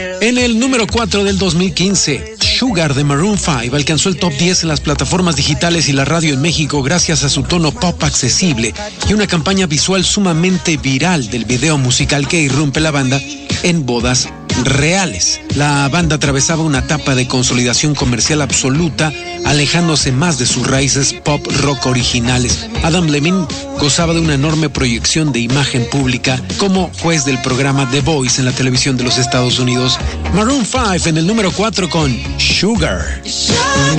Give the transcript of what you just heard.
En el número 4 del 2015, Sugar de Maroon 5 alcanzó el top 10 en las plataformas digitales y la radio en México gracias a su tono pop accesible y una campaña visual sumamente viral del video musical que irrumpe la banda en bodas reales. La banda atravesaba una etapa de consolidación comercial absoluta, alejándose más de sus raíces pop rock originales. Adam Levine gozaba de una enorme proyección de imagen pública como juez del programa The Voice en la televisión de los Estados Unidos. Maroon 5 en el número 4 con Sugar.